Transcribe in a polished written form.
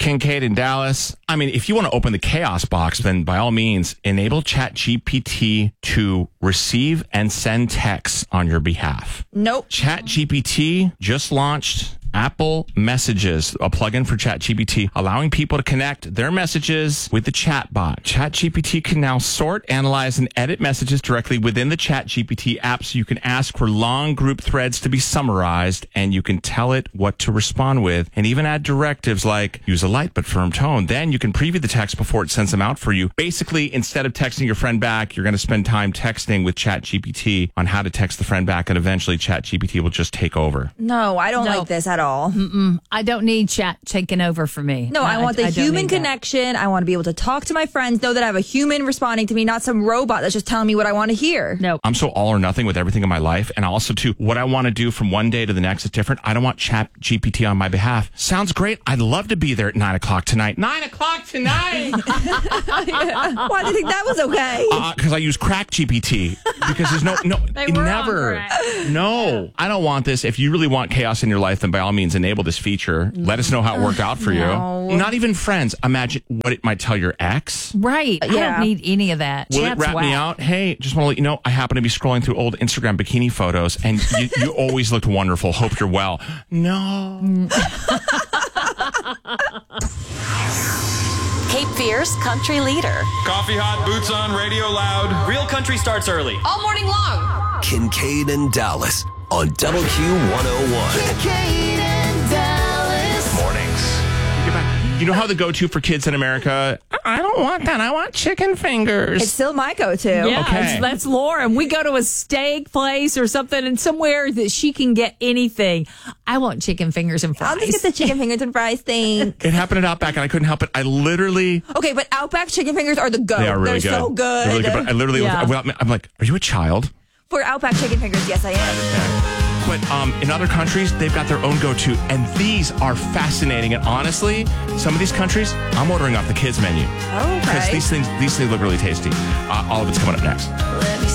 Kincaid in Dallas. I mean, if you want to open the chaos box, then by all means, enable ChatGPT to receive and send texts on your behalf. Nope. ChatGPT just launched Apple Messages, a plugin for ChatGPT, allowing people to connect their messages with the chatbot. ChatGPT can now sort, analyze, and edit messages directly within the ChatGPT app, so you can ask for long group threads to be summarized, and you can tell it what to respond with, and even add directives like use a light but firm tone. Then you can preview the text before it sends them out for you. Basically, instead of texting your friend back, you're going to spend time texting with ChatGPT on how to text the friend back, and eventually ChatGPT will just take over. No, I don't like this at all. I don't need chat taking over for me. No, I want the human connection. I want to be able to talk to my friends, know that I have a human responding to me, not some robot that's just telling me what I want to hear. No. I'm so all or nothing with everything in my life. And also, too, what I want to do from one day to the next is different. I don't want ChatGPT on my behalf. Sounds great. I'd love to be there at 9 o'clock tonight. 9 o'clock tonight! Why do you think that was okay? Because I use Crack GPT. Because there's no, never. No, I don't want this. If you really want chaos in your life, then by all means, enable this feature. Let us know how it worked out for you. Not even friends. Imagine what it might tell your ex. Right. I don't need any of that. Will it rat me out? Hey, just want to let you know, I happen to be scrolling through old Instagram bikini photos, and you always looked wonderful. Hope you're well. No. Cape Fear's country leader. Coffee hot, boots on, radio loud. Real country starts early. All morning long. Kincaid and Dallas on WQ101. Kincaid and Dallas. Mornings. You know how the go-to for kids in America, I don't want that. I want chicken fingers. It's still my go-to. Yeah, Okay. that's Lauren. We go to a steak place or something, and somewhere that she can get anything. I want chicken fingers and fries. I'll just get the chicken fingers and fries thing. It happened at Outback, and I couldn't help it. I literally... Okay, but Outback chicken fingers are the go. They are really They're good. so good. They're really good. But I literally, I'm like, are you a child? For Outback chicken fingers, yes, I am. But in other countries, they've got their own go-to, and these are fascinating. And honestly, some of these countries, I'm ordering off the kids menu Oh, okay. because these things look really tasty. All of it's coming up next. Let me